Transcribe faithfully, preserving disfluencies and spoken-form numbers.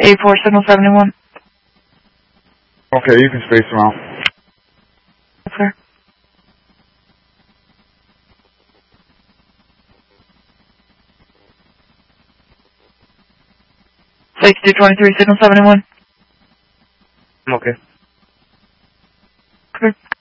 eight four, signal seventy-one. Okay, you can space them out. Yes, sir. sixty-two twenty-three, signal seventy-one. I'm okay. Clear.